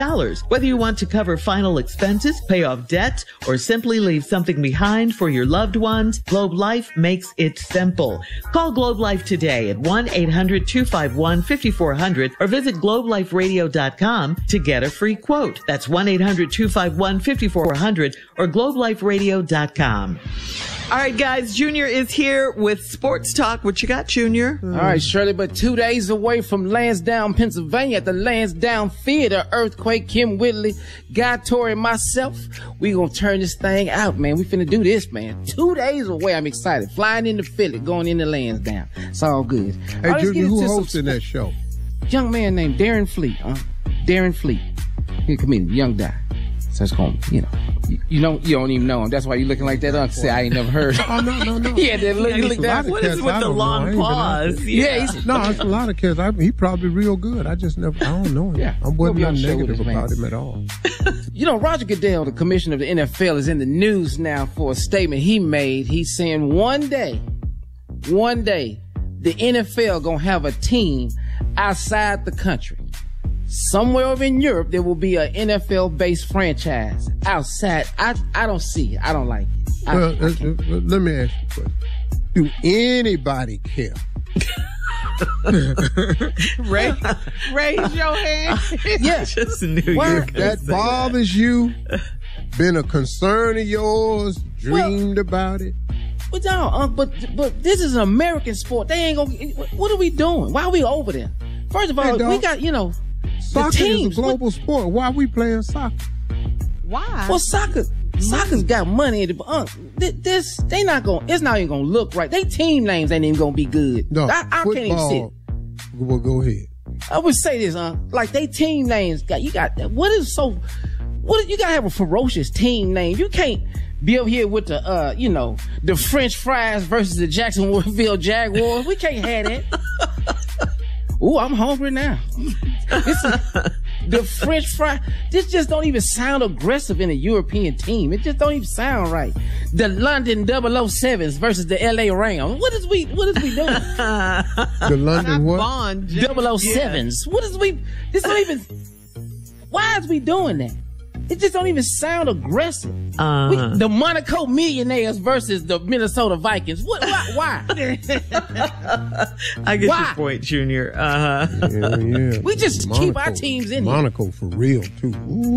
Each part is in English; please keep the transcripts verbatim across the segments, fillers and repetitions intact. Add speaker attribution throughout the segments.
Speaker 1: dollars. Whether you want to cover final expenses, pay off debt, or simply leave something behind for your loved ones, Globe Life makes it simple. Call Globe Life today at one eight hundred two five one five four zero zero or visit globe life radio dot com to get a free quote. That's one eight hundred two five one five four zero zero or globe life radio dot com. All right, guys, Junior is here with Sports Talk. What you got, Junior?
Speaker 2: All right, Shirley, but two days away from Lansdowne, Pennsylvania at the Lansdowne Theater, Earthquake, Kim Whitley, Guy Torrey, and myself, we gonna turn this thing out, man. We finna do this, man. Two days away, I'm excited. Flying into Philly, going into Lansdowne. It's all good.
Speaker 3: Hey,
Speaker 2: all right,
Speaker 3: Junior, who hosted
Speaker 2: some...
Speaker 3: that show?
Speaker 2: Young man named Darren Fleet, huh? Darren Fleet. He a comedian, young guy. So it's going, you know, you, you don't, you don't even know him. That's why you looking like that. Uncle say I ain't never heard.
Speaker 3: Oh no, no, no.
Speaker 2: Yeah, that look, you look down.
Speaker 1: What is with the long pause?
Speaker 2: Yeah,
Speaker 1: yeah.
Speaker 2: he's,
Speaker 3: No, it's a lot of kids. I, he probably real good. I just never, I don't know him.
Speaker 2: Yeah,
Speaker 3: I wasn't
Speaker 2: we'll be
Speaker 3: negative
Speaker 2: about
Speaker 3: him at all.
Speaker 2: You know, Roger Goodell, the commissioner of the N F L, is in the news now for a statement he made. He's saying one day, one day, the N F L gonna have a team outside the country. Somewhere over in Europe, there will be an N F L-based franchise outside. I I don't see it. I don't like it. I,
Speaker 3: Well,
Speaker 2: I
Speaker 3: uh, uh, let me ask you a question. Do anybody care?
Speaker 1: Ray, raise your hand.
Speaker 2: Yeah.
Speaker 1: Just knew
Speaker 2: Why?
Speaker 1: you were
Speaker 3: If
Speaker 1: gonna
Speaker 3: that
Speaker 1: say
Speaker 3: bothers you, been a concern of yours, dreamed
Speaker 2: Well,
Speaker 3: about it.
Speaker 2: But no, uh, but but this is an American sport. They ain't gonna. What are we doing? Why are we over there? First of all,
Speaker 3: Hey,
Speaker 2: we
Speaker 3: dog.
Speaker 2: got you know.
Speaker 3: Soccer
Speaker 2: teams,
Speaker 3: is a global sport. Why are we playing soccer?
Speaker 4: Why?
Speaker 2: Well, soccer, soccer's got money in it, but uh, th- this they not gonna. It's not even gonna look right. They team names ain't even gonna be good.
Speaker 3: No,
Speaker 2: I, I can't even see it.
Speaker 3: football. Well, go ahead.
Speaker 2: I would say this, uh, like they team names got you got what is so what you gotta have a ferocious team name. You can't be up here with the uh, you know, the French fries versus the Jacksonville Jaguars. We can't have that. Ooh, I'm hungry now. This is, the French fry. This just don't even sound aggressive in a European team. It just don't even sound right. The London double oh sevens versus the L A Rams. What is we? What is we doing?
Speaker 3: The London what?
Speaker 1: Bond.
Speaker 2: double oh sevens. What is we? This don't even. Why is we doing that? It just don't even sound aggressive.
Speaker 1: Uh,
Speaker 2: We, the Monaco Millionaires versus the Minnesota Vikings. What? Why? why?
Speaker 1: I get
Speaker 2: Why?
Speaker 1: your point, Junior. Uh huh.
Speaker 3: Yeah, yeah.
Speaker 2: We just
Speaker 3: Monaco,
Speaker 2: keep our teams in here.
Speaker 3: Monaco for real too. Ooh.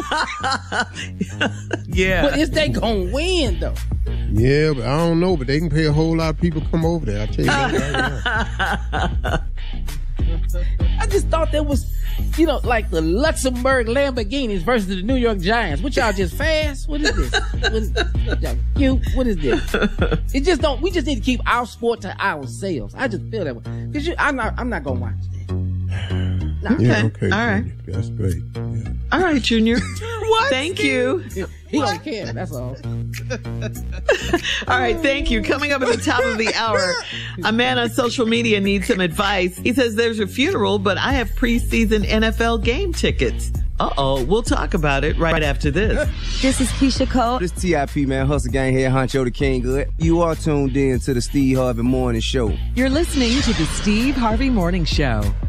Speaker 1: Yeah.
Speaker 2: But is they gonna win though?
Speaker 3: Yeah, but I don't know. But they can pay a whole lot of people to come over there. I tell you that right now.
Speaker 2: I just thought there was, you know, like the Luxembourg Lamborghinis versus the New York Giants. What y'all just fast? What is this? What is, what y'all cute? What is this? It just don't. We just need to keep our sport to ourselves. I just feel that way. Cause you, I'm not. I'm not gonna watch that. No.
Speaker 1: Okay.
Speaker 3: Yeah, okay.
Speaker 1: All right.
Speaker 3: Junior. That's great. Yeah.
Speaker 1: All right, Junior. What? Thank you.
Speaker 2: He don't care. That's all.
Speaker 1: All right, thank you. Coming up at the top of the hour, a man on social media needs some advice. He says there's a funeral, but I have preseason N F L game tickets. Uh-oh. We'll talk about it right after this.
Speaker 4: This is Keisha Cole.
Speaker 5: This T I P, man, Hustle Gang head honcho, the King Good. You are tuned in to the Steve Harvey Morning Show.
Speaker 6: You're listening to the Steve Harvey Morning Show.